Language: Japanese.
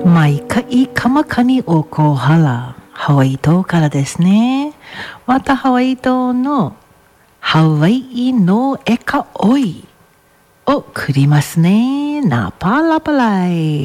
毎回カマカニオコハラ、ハワイ島からですね。またハワイ島のハワイのエカオイを繰りますね。ナパラパライ。